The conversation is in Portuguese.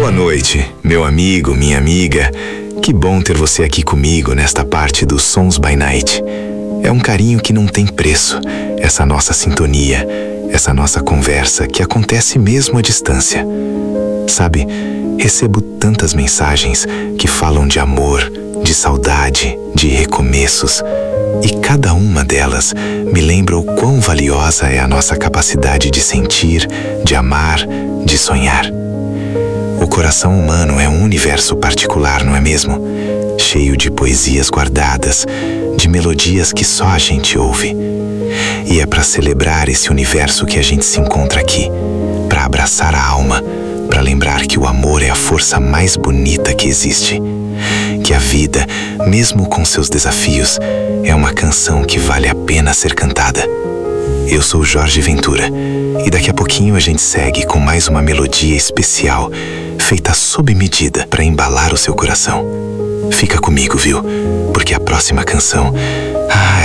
Boa noite, meu amigo, minha amiga. Que bom ter você aqui comigo nesta parte do Sons by Night. É um carinho que não tem preço, essa nossa sintonia, essa nossa conversa que acontece mesmo à distância. Sabe, recebo tantas mensagens que falam de amor, de saudade, de recomeços, e cada uma delas me lembra o quão valiosa é a nossa capacidade de sentir, de amar, de sonhar. O coração humano é um universo particular, não é mesmo? Cheio de poesias guardadas, de melodias que só a gente ouve. E é para celebrar esse universo que a gente se encontra aqui, para abraçar a alma, para lembrar que o amor é a força mais bonita que existe. Que a vida, mesmo com seus desafios, é uma canção que vale a pena ser cantada. Eu sou Jorge Ventura e daqui a pouquinho a gente segue com mais uma melodia especial, feita sob medida para embalar o seu coração. Fica comigo, viu? Porque a próxima canção...